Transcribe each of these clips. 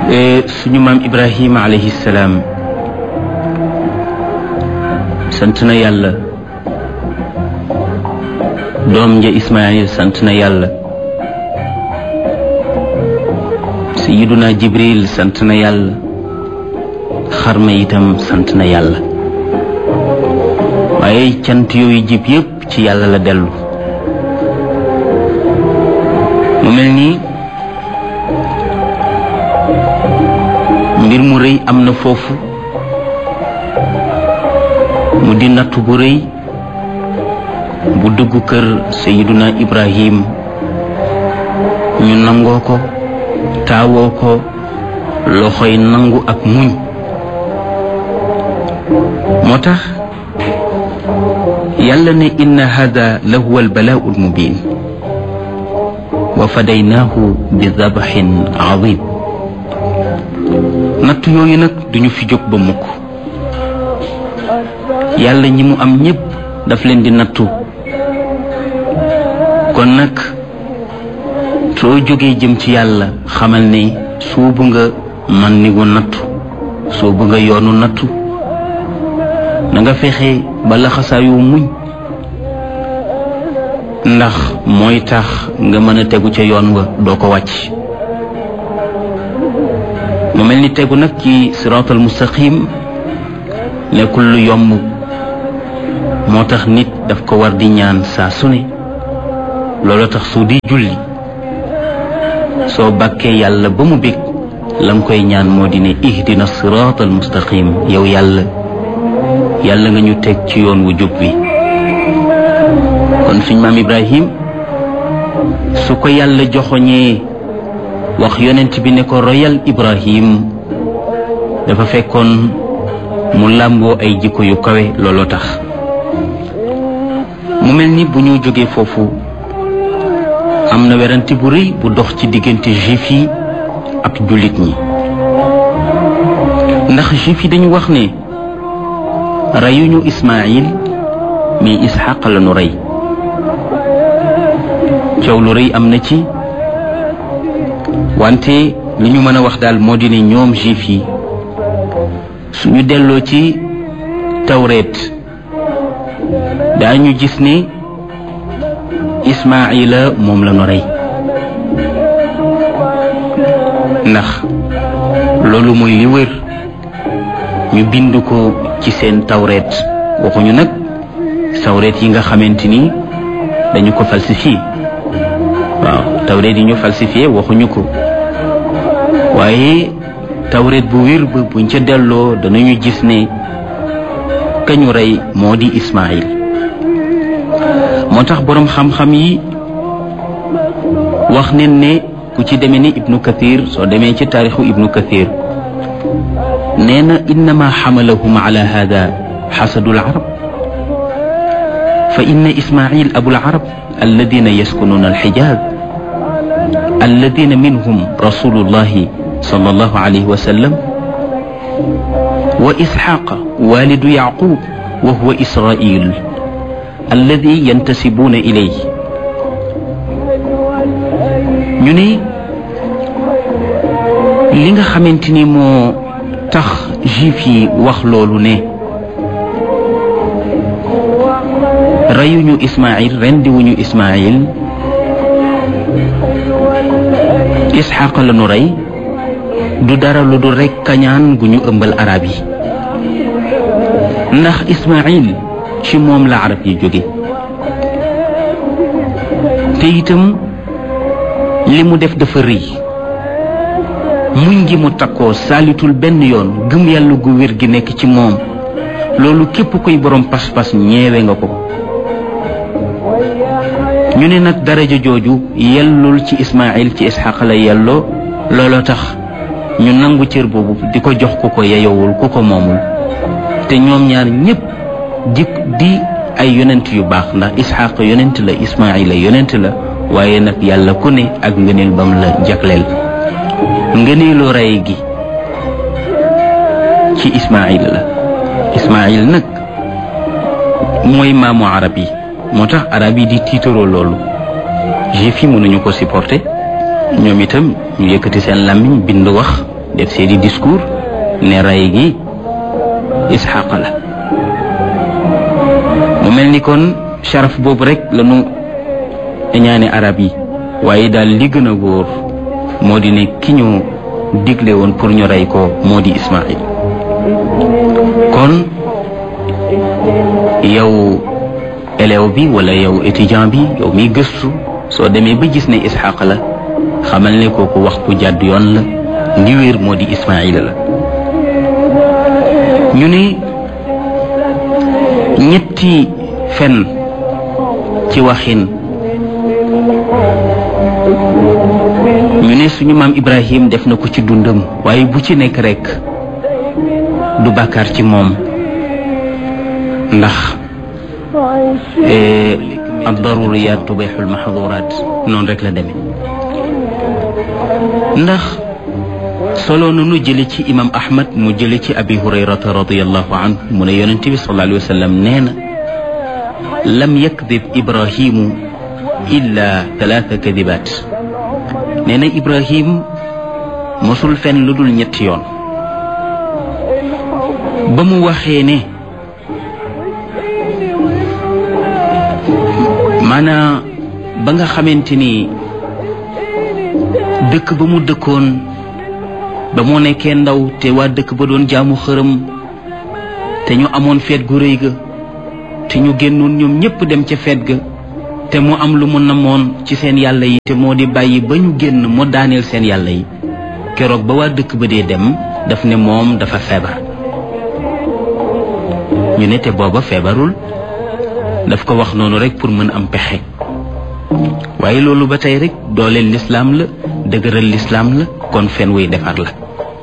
suñu maam Ibrahima alayhi salaam sant na yàlla, doom ja Ismaayil sant na yàlla, Sayyiduna Jibril sant na yàlla, xarma itam sant na yàlla. waaye cant yooyu jib yépp ci yàlla la dellu. mu mel nii mbir mu rëy am na foofu, mu di nattu bu rëy bu dugg kër Sayyiduna Ibrahim, ñu nangoo ko, taawoo ko, loxoy nangu ak muñ. moo tax yàlla ne inna hada la huwa albalaau almubin wa fadaynaahu bi dabaxin azim. natt yooyu nag duñu fi jóg ba mukk. yàlla ñi mu am ñépp daf leen di nattu. kon nag soo jógee jëm ci yàlla xamal ne suubu nga man ni gu nattu, suubu nga yoonu nattu. na nga fexe ba laxasaayu muñ, ndax mooy tax nga mën a tegu ca yoon wa doo ko wàcc. mu mel ni tegu nag ci siraatal mustaqim nekkul lu yomb. moo tax nit daf ko war di ñaan saa su ne. loolu tax su di julli soo bàkkee yàlla ba mu bég la nga koy ñaan moo di ne ihdina siraatal mustaqim, yow yàlla nga ñu teg ci yoon wu jub wi. kon suñ maam Ibrahim su ko yàlla joxoñee wax yonent bi ne ko royal Ibrahim, dafa fekkoon mu làmboo ay jikko yu kawe. looloo tax mu mel ni bu ñu jógee foofu am na werante bu rëy bu dox ci diggante juif yi ak jullit ñi. ndax juif yi dañu wax ne reyuñu Ismaayil mais Isxaq la nu rey. coow lu rëy am na ci, wante li ñu mën a wax daal moo di ne ñoom juif yi suñu delloo ci tawreet daañu gis ne Ismaayila moom la nu rey. ndax loolu mooy li wër, ñu bind ko ci seen tawreet. waxuñu nag tawreet yi nga xamante ni dañu ko falsifié. waaw tawreet yi ñu falsifié waxuñu ko, waaye tawreet bu wér ba buñ ca delloo danañu gis ne kañu rey moo di Ismaayil. moo tax boroom xam-xam yi wax nen ne ku ci demee ni Ibnu Kathir, soo demee ci taarixu Ibnu Kathir nee na innama xamalahum ala hada xasadu al-arab fa inna Ismaayil abu al-arab alladina yaskununa al-Xijaaz alladina minhum rasulullahi sallallahu alayhi wa sallam wa Isxaaqa walidu Yaqub wa huwa Israil alladi yantasibuuna ilayhi. ñu ne li nga xamante ni moo tax juif yi wax loolu ne reyuñu Ismaayil, rendiwuñu Ismaayil, Isxaaq la nu rey, du dara lu dul rekk kañaan gu ñu ëmbal arab yi. ndax Ismaayil ci moom la arab yi jóge, te itam li mu def dafa rëy. muñ gi mu takkoo saalitul benn yoon, gëm yàlla gu wér gi nekk ci moom, loolu képp koy borom pas-pas ñeewe nga ko. ñu ne nag daraja jooju yellul ci Ismaayil, ci Isxaaq la yelloo. looloo tax ñu nangu cër boobu di ko jox ku ko yeyowul, ku ko moomul. te ñoom ñaar ñépp di ay yonent yu baax, ndax Isxaaq yonent la, Ismaayil yonent la, waaye nag yàlla ku ne ak ngëneel bam la jagleel. ngëneelu rey gi ci Ismaayil la. Ismaayil nag mooy maamu arab yi, moo tax arab yi di tiitaroo loolu. juif yi mënuñu ko supporter, ñoom itam ñu yëkkati seen làmmiñ bind wax def seeni discours ne rey gi Isxaaq la. mu mel ni kon sharaf boobu rek lañu ñaane arab yi, waaye daal li gën a wóor moo di ne ki ñu digle woon pour ñu rey ko moo di Ismaïl. kon yow élève bi wala yow étudiant bi, yow miy gëstu, soo demee ba gis ne Isxaaq la, xamal ne kooku wax ku jàdd yoon la. li wér moo di Ismaïl la. ñu ne ñetti fen ci waxin, ñu ne suñu maam Ibrahim def na ko ci dundam, waaye bu ci nekk rekk du bàkkaar ci moom, ndax ad-daruriyaat tubihul mahduraat noonu rek la demee. ndax solo nanu jële ci imam Ahmad mu jële ci Abi Hurayrata radiyallahu anhu mu ne yonent bi sallallahu alayhi wa sallam nee na lam yakdib Ibrahimu illa 3 kadibaat. nee na Ibrahim mosul fen lu dul 3 yoon. ba mu waxee ne maanaam ba nga xamante ni dëkk ba mu dëkkoon ba mu nekkee ndaw te waa dëkk ba doon jaamu xërëm te ñu amoon feet gu rëy ga te ñu génnoon ñoom ñépp dem ca feet ga te mu am lu mu namoon ci seen yàlla yi te moo di bàyyi ba ñu génn mu daaneel seen yàlla yi. keroog ba waa dëkk ba dee dem daf ne moom dafa feebar. ñu ne te booba feebarul, daf ko wax noonu rek pour mën am pexe. waaye loolu ba tey rek dooleel lislaam la, dëgëral lislaam la, kon fen wuy defar la.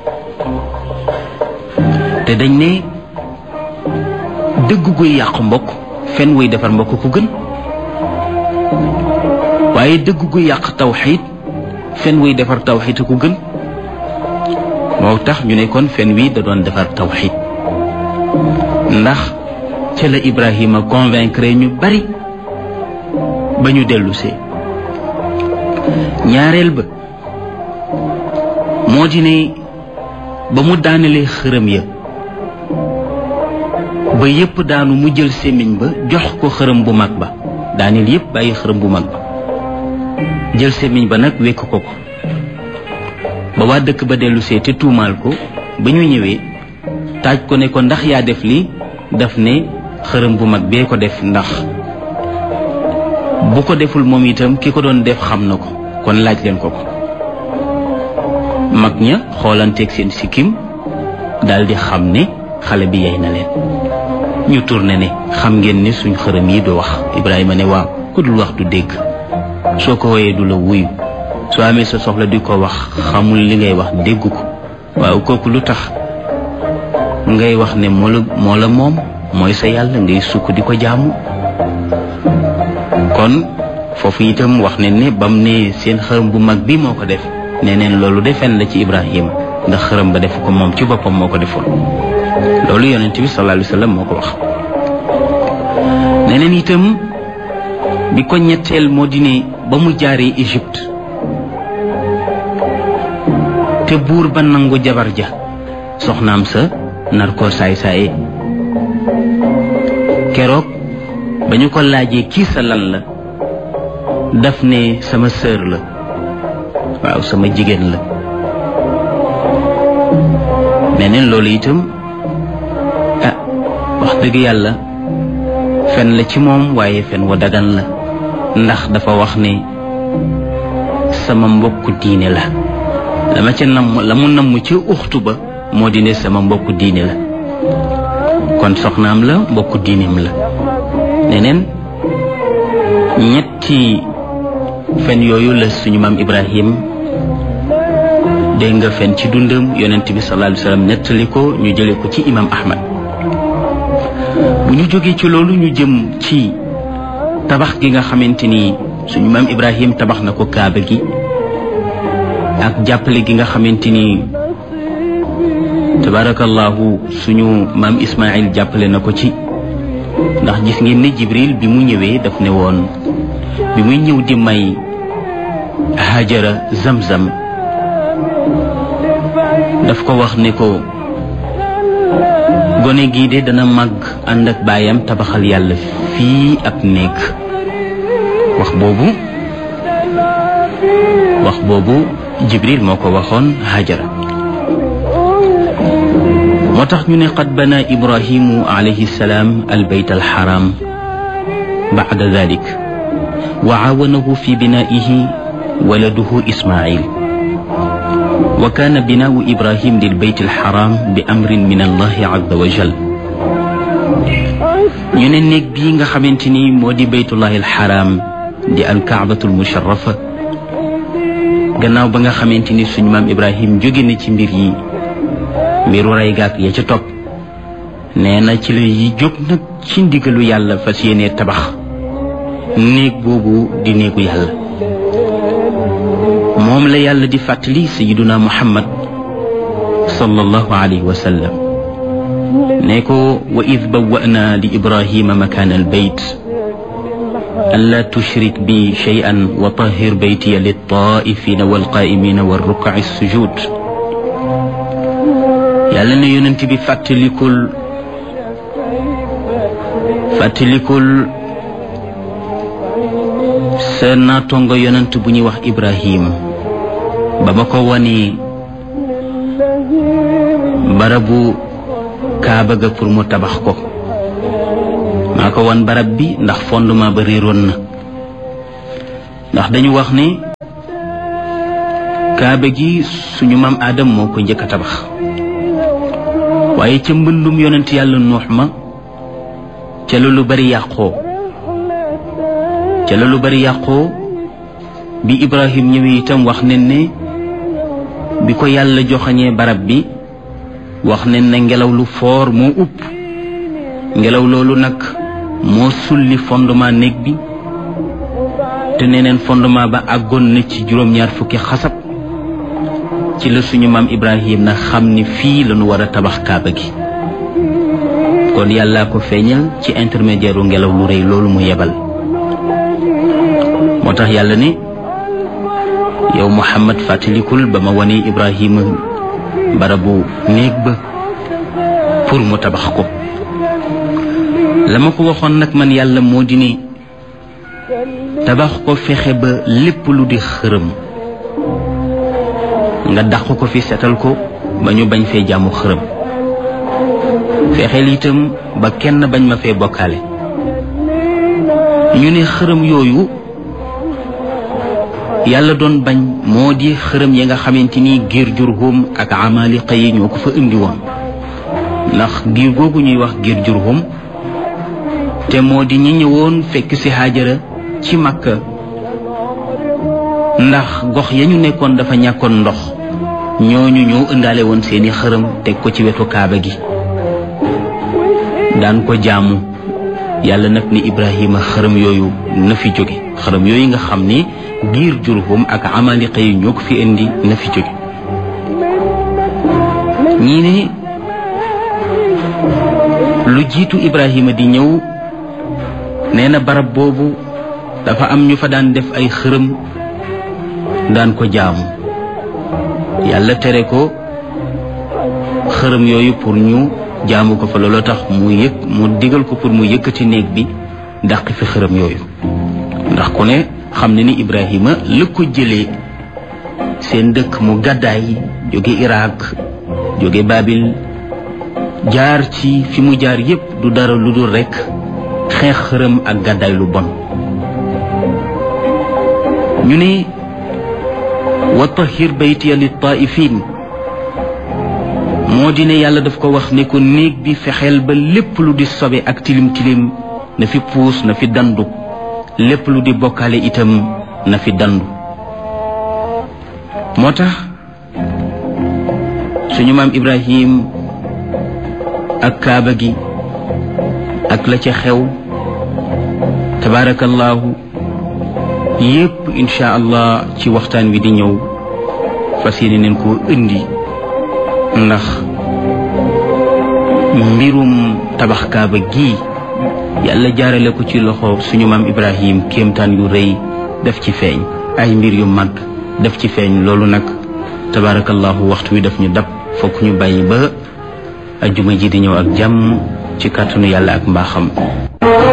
te dañ ne dëgg guy yàq mbokk fen wuy defar mbokk ku gën, waaye dëgg guy yàq tawxiid fen wuy defar tawxiid ku gën. moo tax ñu ne kon fen wi da doon defar tawxiid, ndax ca la Ibrahima convaincre ñu bari ba ñu dellusee. ñaareel ba moo di ne ba mu daanelee xërëm ya ba yépp daanu, mu jël sémmiñ ba jox ko xërëm bu mag ba, daaneel yépp bàyyi xërëm bu mag ba, jël sémmiñ ba nag wekk ko ba waa dëkk ba dellusee te tuumaal ko. ba ñu ñëwee taaj ko ne ko ndax yaa def lii, daf ne xërëm bu mag bee ko def, ndax bu ko deful moom itam ki ko doon def xam na ko, kon laaj leen ko. mag ña xoolanteeg seen sikkim daldi xam ne xale bi yey na leen. ñu tourné ne xam ngeen ne suñ xërëm yi du wax. Ibrahima ne waaw, ku dul wax du dégg, soo ko woyee du la wuyu, soo amee sa soxla di ko wax xamul li ngay wax dégg ko. waaw kooku lu tax ngay wax ne moo la moom mooy sa yàlla, ngay sukk di ko jaamu. kon foofu itam wax ne ne bam ne seen xërëm bu mag bi moo ko def, ne neen loolu defen la ci Ibrahima, ndax xërëm ba def ko moom ci boppam moo ko defoon. loolu yonent bi sallallahu alayhi wa sallam moo ko wax. neneen itam bi ko ñetteel moo di ne ba mu jaaree Égypte te buur ba nangu jabar ja, soxnaam sa nar koo saay-saaye. keroog ba ñu ko laajee kii sa lan la, daf ne sama sœur la, waaw sama jigéen la. neneen loolu itam wax dëgg yàlla fen la ci moom, waaye fen wa dagan la, ndax dafa wax ne sama mbokku diine la. dama ca namm la mu namm ci uxtu ba moo di ne sama mbokku diine la, kon soxnaam la, mbokku diineem la. neneen ñetti fen yooyu la suñu maam Ibrahim dégg nga fen ci dundam. yonent bi sallallahu alayhi wa sallam nettali ko, ñu jële ko ci imam Ahmad. bu ñu jógee ci loolu ñu jëm ci tabax gi nga xamante ni suñu maam Ibrahim tabax na ko kaaba gi, ak jàppale gi nga xamante ni tabarakallahu suñu maam Ismaïl jàppale na ko ci. ndax gis ngeen ne Jibril bi mu ñëwee daf ne woon, bi muy ñëw di may Hajara Zamzam daf ko wax ne ko gone gii de dana màgg ànd ak baayam tabaxal yàlla fii ab néeg wax boobu Jibril moo ko waxoon Hajara moo tax ñu ne qad bana Ibrahimu alayhi salaam albayt alxaram bacda dalik wa caawanahu fi binaa'ihi waladuhu Ismail wa kaana binaau Ibrahim lilbayt alxaram bi amrin min allahi azza wa jal ñu ne néeg bii nga xamante ni moo di baytullahi alxaram di alkaabatu almusharafa gannaaw ba nga xamante ni suñu maam Ibrahim jóge na ci mbir yi mbiru rey gaak ya ca topp nee na ci la yi jóg nag ci ndigalu yàlla fas yéene tabax néeg boobu di néegu yàlla moom la yàlla di fàttali sayiduna Muhammad sallallahu alayhi wa sallam ne ko wa id bawwa'na li Ibrahima makaana albayt an laa tushrik bi shay'an wa tahhir baytiya lit-taa'ifina wal-qaa'imina war-ruk'i sujud yàlla ne yonent bi fàttalikul sa naatongo yonent bu ñuy wax Ibrahim ba ma ko wani barabu Kaaba ga pour mu tabax ko maa ko wan barab bi ndax fondement ba réeroon na ndax dañu wax ne Kaaba gi suñu maam Adam moo ko njëkk a tabax waaye ca mbëndum yonent yàlla Nuux ma ca la lu bari yàqoo bi Ibrahim ñëwee itam wax nañ ne bi ko yàlla joxañee barab bi wax nañ ne ngelaw lu foor moo upp ngelaw loolu nag moo sulli fondement néeg bi te neneen fondement ba àggoon na ci juróom-ñaar fukki xasab ci la suñu maam Ibrahim na xam ni fii lañu war a tabax Kaaba gi kon yàllaa ko feeñal ci intermédiaire u ngelaw lu rëy loolu mu yebal moo tax yàlla ne yow Muhammad fàttalikul ba ma wane Ibrahima barabu néeg ba pour mu tabax ko la ma ko waxoon nag man yàlla moo di ne tabax ko fexe ba lépp lu di xërëm nga dàq ko fi setal ko ba ñu bañ fee jaamu xërëm fexeel itam ba kenn bañ ma fee bokkaale ñu ne xërëm yooyu yàlla doon bañ moo di xërëm yi nga xamante ni giir Jurhum ak Amaliqa yi ñoo ko fa indi woon ndax giir googu ñuy wax giir Jurhum te moo di ñi ñëwoon fekk ci Haajara ci Makka ndax gox ya ñu nekkoon dafa ñàkkoon ndox ñooñu ñoo ëndaale woon seeni xërëm teg ko ci wetu Kaaba gi daan ko jaamu yàlla nag ni Ibrahima xërëm yooyu na fi jóge xërëm yooyu nga xam ni giir Jurhum ak Amaliqa yi ñoo ko fi indi na fi jóge ñii ne lu jiitu Ibrahima di ñëw nee na barab boobu dafa am ñu fa daan def ay xërëm daan ko jaamu yàlla tere ko xërëm yooyu pour ñu jaamu ko fa looloo tax mu digal ko pour mu yëkkati néeg bi dàq fi xërëm yooyu ndax ku ne xam ne ni Ibrahima la ko jëlee seen dëkk mu gàddaay jóge Irak jóge Babil jaar ci fi mu jaar yépp du dara lu dul rekk xeex xërëm ak gàddaay lu bon ñu ne wa tahhir baytiya lit-taa'ifin moo di ne yàlla daf ko wax ne ko néeg bi fexeel ba lépp lu di sobe ak tilim tilim na fi puus na fi dandu lépp lu di bokkaale itam na fi dandu moo tax suñu maam Ibrahim ak Kaaba gi ak la ca xew tabaarakallaahu yépp insha allah ci waxtaan wi di ñëw fas yéene neen koo indi ndax mbirum tabax Kaaba gi yàlla jaarale ko ci loxo suñu maam Ibrahim kéemtaan yu rëy def ci feeñ ay mbir yu mag def ci feeñ loolu nag tabarakallahu waxtu wi daf ñu dab fokk ñu bàyyi ba ajjuma ji di ñëw ak jàmm ci kàttanu yàlla ak mbaaxam